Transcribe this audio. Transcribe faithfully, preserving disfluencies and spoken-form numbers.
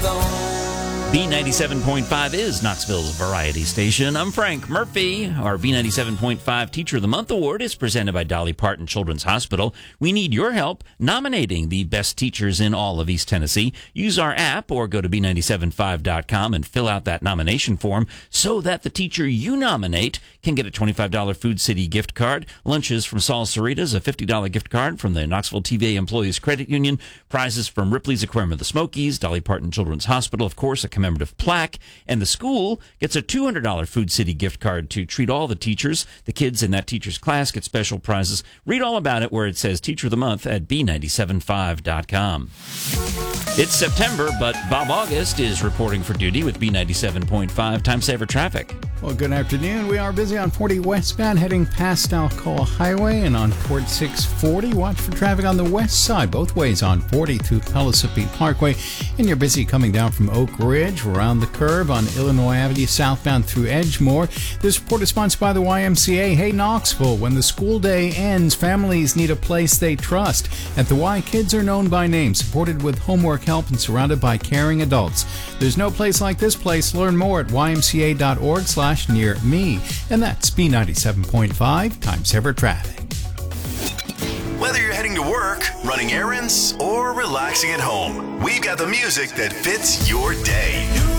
B ninety-seven point five is Knoxville's variety station. I'm Frank Murphy. Our B ninety-seven point five Teacher of the Month Award is presented by Dolly Parton Children's Hospital. We need your help nominating the best teachers in all of East Tennessee. Use our app or go to B nine seven five dot com and fill out that nomination form so that the teacher you nominate can get a twenty-five dollars Food City gift card, lunches from Saul Cerritos, a fifty dollars gift card from the Knoxville T V A Employees Credit Union, prizes from Ripley's Aquarium of the Smokies, Dolly Parton Children's Hospital, of course, a commemorative plaque, and the school gets a two hundred dollars Food City gift card to treat all the teachers. The kids in that teacher's class get special prizes. Read all about it where it says Teacher of the Month at B nine seven five dot com. It's September, but Bob August is reporting for duty with B ninety-seven point five Time Saver Traffic. Well, good afternoon. We are busy on forty westbound heading past Alcoa Highway and on Port six forty. Watch for traffic on the west side, both ways on forty to Pellissippi Parkway. And you're busy coming down from Oak Ridge, around the curve on Illinois Avenue, southbound through Edgemore. This report is sponsored by the Y M C A. Hey, Knoxville, when the school day ends, families need a place they trust. At the Y, kids are known by name, supported with homework help and surrounded by caring adults. There's no place like this place. Learn more at Y M C A dot org slash near me. And that's B ninety-seven point five Time Saver Traffic. Whether you're heading to work, running errands, or relaxing at home, we've got the music that fits your day.